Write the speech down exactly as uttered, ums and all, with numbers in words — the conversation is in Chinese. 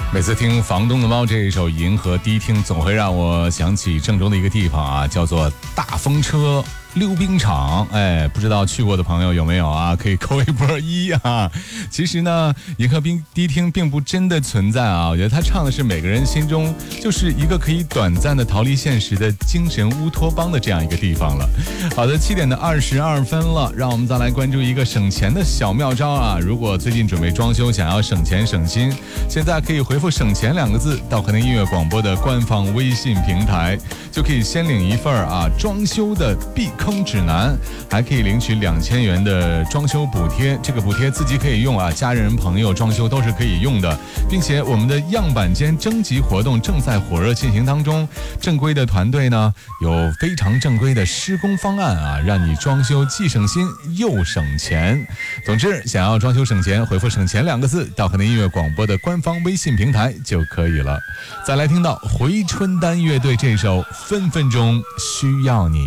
每次听房东的猫这一首银河低听，总会让我想起郑州的一个地方啊，叫做大风车溜冰场。哎，不知道去过的朋友有没有啊？可以扣一波一啊。其实呢，银河冰低听并不真的存在啊，我觉得他唱的是每个人心中就是一个可以短暂的逃离现实的精神乌托邦的这样一个地方了。好的，七点的二十二分了，让我们再来关注一个省钱的小妙招啊！如果最近准备装修，想要省钱省心，现在可以回复省钱两个字到河南音乐广播的官方微信平台，就可以先领一份啊装修的避坑指南，还可以领取两千元的装修补贴。这个补贴自己可以用啊，家人朋友装修都是可以用的，并且我们的样板间征集活动正在火热进行当中。正规的团队呢，有非常正规的施工方案啊，让你装修既省心又省钱。总之，想要装修省钱，回复省钱两个字到河南音乐广播的官方微信平台就可以了。再来听到回春丹乐队这首分分钟需要你。